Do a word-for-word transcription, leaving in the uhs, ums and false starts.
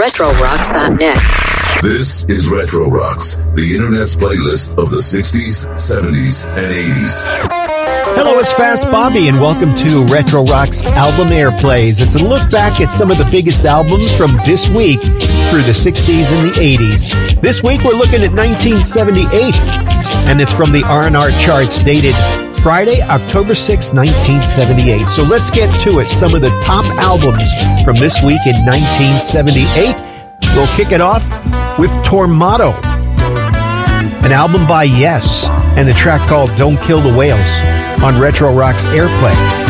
retro rocks dot net. This is Retro Rocks, the internet's playlist of the sixties, seventies, and eighties. Hello, it's Fast Bobby, and welcome to Retro Rocks Album Airplays. It's a look back at some of the biggest albums from this week through the sixties and the eighties. This week, we're looking at nineteen seventy-eight, and it's from the R and R charts dated Friday, October sixth, nineteen seventy-eight. So let's get to it. Some of the top albums from this week in nineteen seventy-eight. We'll kick it off with Tormato, an album by Yes, and the track called Don't Kill the Whales on Retro Rocks Airplay.